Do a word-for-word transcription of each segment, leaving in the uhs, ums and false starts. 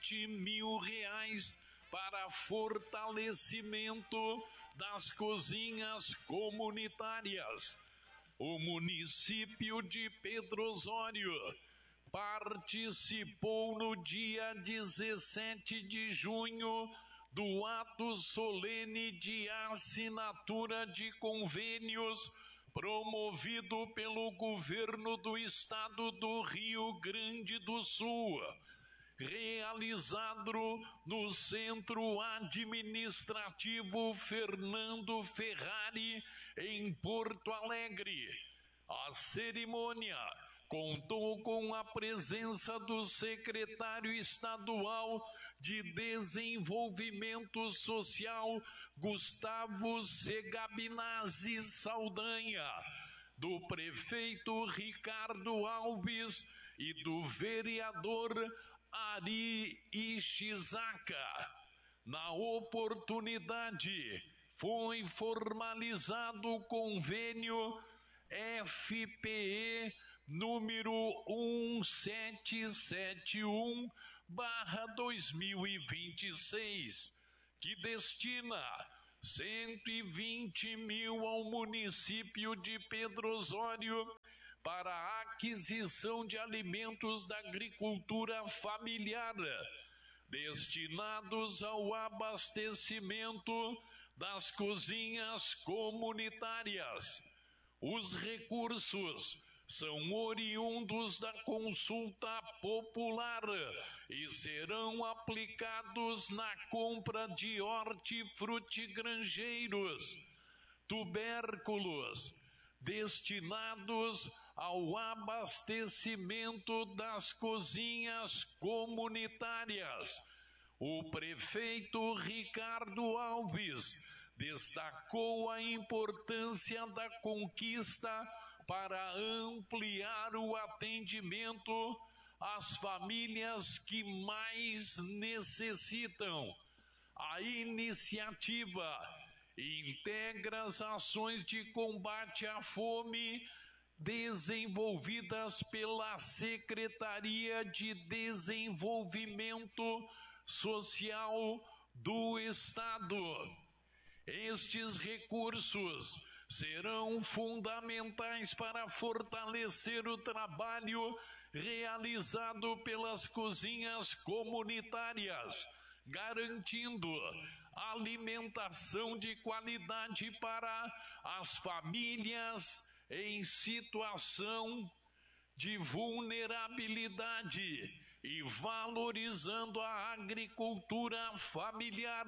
sete mil reais para fortalecimento das cozinhas comunitárias. O município de Pedro Osório participou no dia dezessete de junho do ato solene de assinatura de convênios promovido pelo governo do estado do Rio Grande do Sul, realizado no Centro Administrativo Fernando Ferrari, em Porto Alegre. A cerimônia contou com a presença do secretário estadual de Desenvolvimento Social, Gustavo Segabinazzi Saldanha, do prefeito Ricardo Alves e do vereador Ari Ishizaka. Na oportunidade, foi formalizado o convênio F P E número um sete sete um barra dois mil e vinte e seis, que destina cento e vinte mil ao município de Pedro Osório para a aquisição de alimentos da agricultura familiar, destinados ao abastecimento das cozinhas comunitárias. Os recursos são oriundos da consulta popular e serão aplicados na compra de hortifrutigranjeiros, tubérculos, destinados ao abastecimento das cozinhas comunitárias. O prefeito Ricardo Alves destacou a importância da conquista para ampliar o atendimento às famílias que mais necessitam. A iniciativa integra as ações de combate à fome desenvolvidas pela Secretaria de Desenvolvimento Social do Estado. Estes recursos serão fundamentais para fortalecer o trabalho realizado pelas cozinhas comunitárias, garantindo alimentação de qualidade para as famílias em situação de vulnerabilidade e valorizando a agricultura familiar.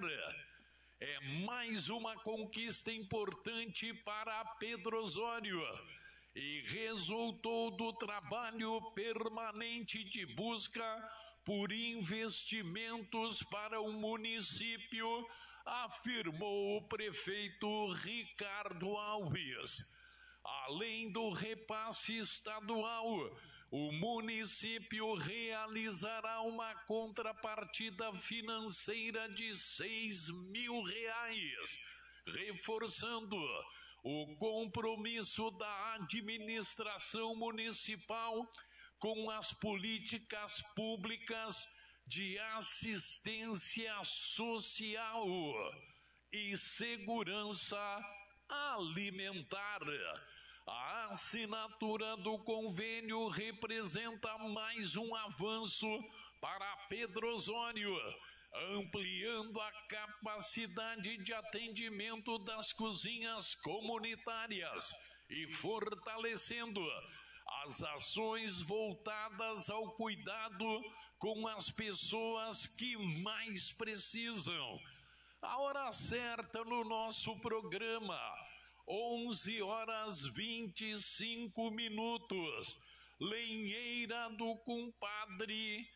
É mais uma conquista importante para Pedro Osório e resultou do trabalho permanente de busca por investimentos para o município, afirmou o prefeito Ricardo Alves. Além do repasse estadual, o município realizará uma contrapartida financeira de seis mil reais, reforçando o compromisso da administração municipal com as políticas públicas de assistência social e segurança alimentar. A assinatura do convênio representa mais um avanço para Pedro Osório, ampliando a capacidade de atendimento das cozinhas comunitárias e fortalecendo as ações voltadas ao cuidado com as pessoas que mais precisam. A hora certa no nosso programa, onze horas vinte e cinco minutos. Lenheira do Compadre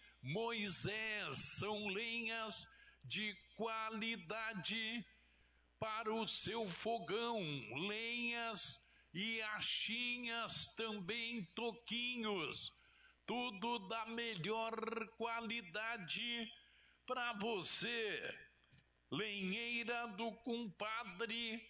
Moisés, são lenhas de qualidade para o seu fogão, lenhas e achinhas, também toquinhos, tudo da melhor qualidade para você. Lenheira do Compadre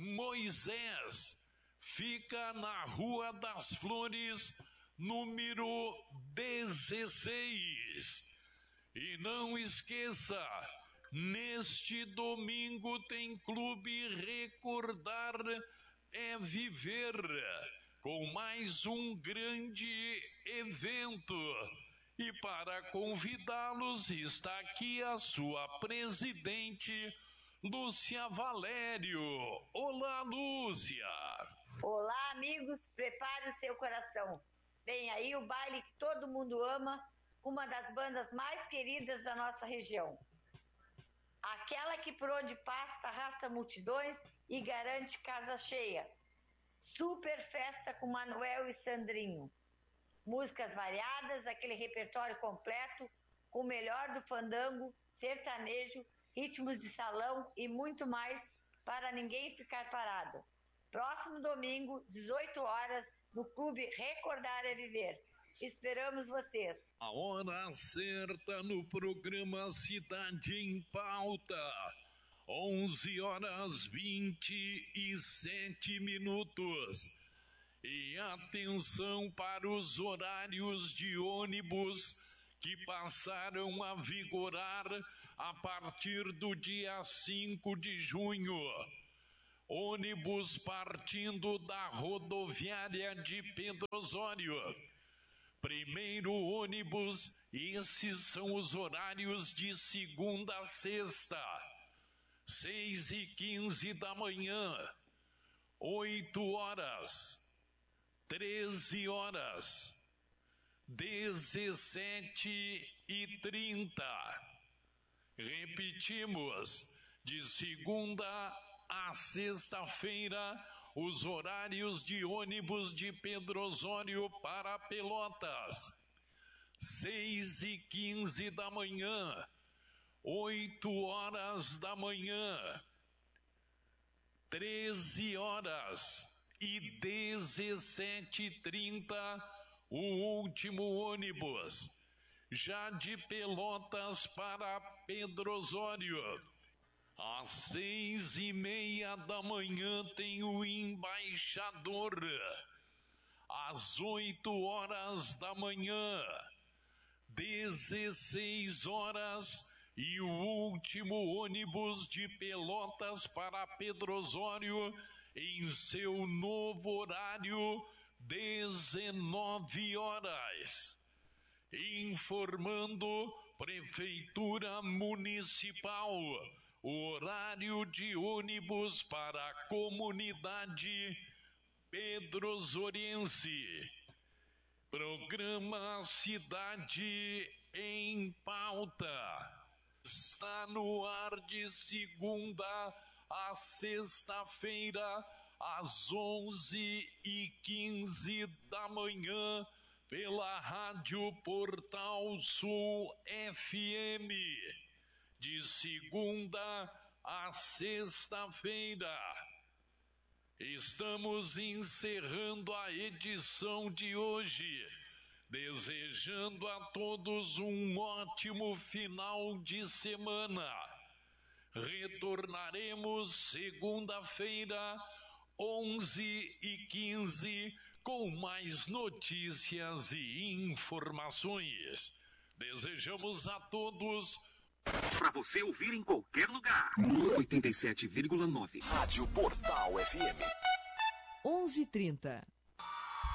Moisés fica na Rua das Flores, número dezesseis. E não esqueça, neste domingo tem Clube Recordar é Viver, com mais um grande evento. E para convidá-los, está aqui a sua presidente, Lúcia Valério. Olá, Lúcia. Olá, amigos, prepare o seu coração. Vem aí o baile que todo mundo ama, com uma das bandas mais queridas da nossa região. Aquela que por onde passa arrasta multidões e garante casa cheia. Super festa com Manuel e Sandrinho. Músicas variadas, aquele repertório completo, com o melhor do fandango, sertanejo, ritmos de salão e muito mais para ninguém ficar parado. Próximo domingo, dezoito horas, no Clube Recordar é Viver. Esperamos vocês. A hora certa no programa Cidade em Pauta. onze horas vinte e sete minutos. E atenção para os horários de ônibus que passaram a vigorar a partir do dia cinco de junho. Ônibus partindo da rodoviária de Pedro Osório. Primeiro ônibus, esses são os horários de segunda a sexta. seis e quinze da manhã, oito horas, treze horas, dezessete e trinta. Repetimos, de segunda a sexta-feira, os horários de ônibus de Pedro Osório para Pelotas. seis e quinze da manhã, oito horas da manhã, treze horas e dezessete e trinta, o último ônibus. Já de Pelotas para Pedro Osório, às seis e meia da manhã tem o embaixador. Às oito horas da manhã, dezesseis horas e o último ônibus de Pelotas para Pedro Osório em seu novo horário, dezenove horas. Informando Prefeitura Municipal, o horário de ônibus para a comunidade pedrosoriense. Programa Cidade em Pauta. Está no ar de segunda a sexta-feira, às onze e quinze da manhã, pela Rádio Portal Sul F M. De segunda a sexta-feira. Estamos encerrando a edição de hoje, desejando a todos um ótimo final de semana. Retornaremos segunda-feira, onze e quinze, com mais notícias e informações. Desejamos a todos... Para você ouvir em qualquer lugar. oitenta e sete vírgula nove. Rádio Portal F M. onze e trinta.